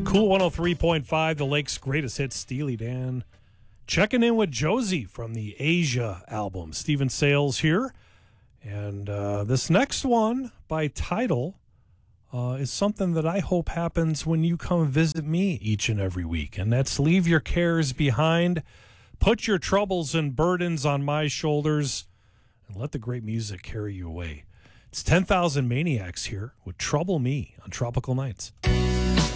Cool 103.5, the Lake's greatest hits, Steely Dan. Checking in with Josie from the Asia album. Stephen Sales here. And this next one by Tidal is something that I hope happens when you come visit me each and every week. And that's leave your cares behind, put your troubles and burdens on my shoulders, and let the great music carry you away. It's 10,000 Maniacs here with Trouble Me on Tropical Nights.